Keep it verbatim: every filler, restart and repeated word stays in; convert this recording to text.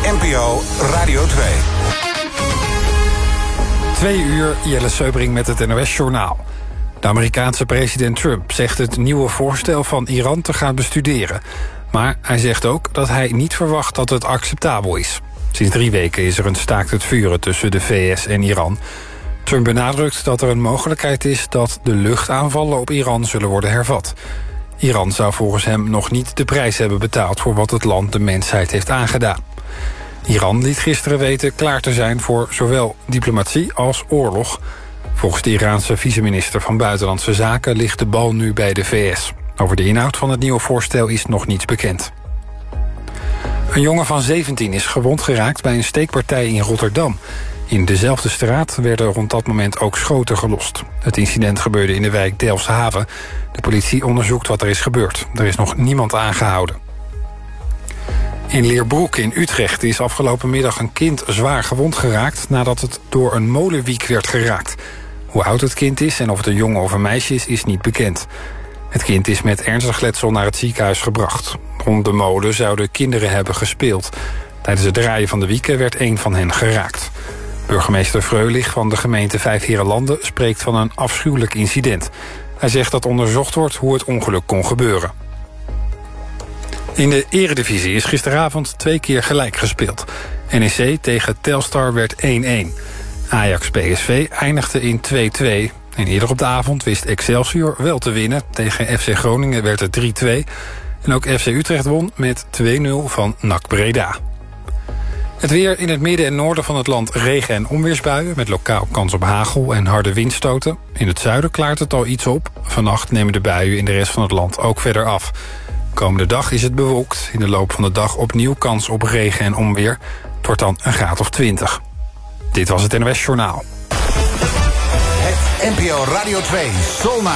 N P O Radio twee. Twee uur, Jelle Seubring met het N O S-journaal. De Amerikaanse president Trump zegt het nieuwe voorstel van Iran te gaan bestuderen. Maar hij zegt ook dat hij niet verwacht dat het acceptabel is. Sinds drie weken is er een staakt het vuren tussen de V S en Iran. Trump benadrukt dat er een mogelijkheid is dat de luchtaanvallen op Iran zullen worden hervat. Iran zou volgens hem nog niet de prijs hebben betaald voor wat het land de mensheid heeft aangedaan. Iran liet gisteren weten klaar te zijn voor zowel diplomatie als oorlog. Volgens de Iraanse vice-minister van Buitenlandse Zaken ligt de bal nu bij de V S. Over de inhoud van het nieuwe voorstel is nog niets bekend. Een jongen van zeventien is gewond geraakt bij een steekpartij in Rotterdam. In dezelfde straat werden rond dat moment ook schoten gelost. Het incident gebeurde in de wijk Delfshaven. De politie onderzoekt wat er is gebeurd. Er is nog niemand aangehouden. In Leerbroek in Utrecht is afgelopen middag een kind zwaar gewond geraakt nadat het door een molenwiek werd geraakt. Hoe oud het kind is en of het een jongen of een meisje is, is niet bekend. Het kind is met ernstig letsel naar het ziekenhuis gebracht. Rond de molen zouden kinderen hebben gespeeld. Tijdens het draaien van de wieken werd een van hen geraakt. Burgemeester Freulich van de gemeente Vijfheerenlanden spreekt van een afschuwelijk incident. Hij zegt dat onderzocht wordt hoe het ongeluk kon gebeuren. In de Eredivisie is gisteravond twee keer gelijk gespeeld. N E C tegen Telstar werd één-één. Ajax-P S V eindigde in twee-twee. En eerder op de avond wist Excelsior wel te winnen. Tegen F C Groningen werd het drie-twee. En ook F C Utrecht won met twee-nul van N A C Breda. Het weer in het midden en noorden van het land regen- en onweersbuien... met lokaal kans op hagel en harde windstoten. In het zuiden klaart het al iets op. Vannacht nemen de buien in de rest van het land ook verder af. Komende dag is het bewolkt. In de loop van de dag opnieuw kans op regen en onweer. Het wordt dan een graad of twintig. Dit was het N O S Journaal. Het N P O Radio twee Soul Night.